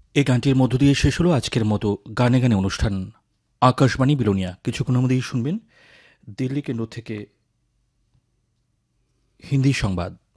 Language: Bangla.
এই গানটির মধ্য দিয়ে শেষ হলো আজকের মতো গানে গানে অনুষ্ঠান। আকাশবাণী বিলোনিয়া। কিছুক্ষণের মধ্যেই শুনবেন দিল্লি কেন্দ্র থেকে হিন্দি সংবাদ।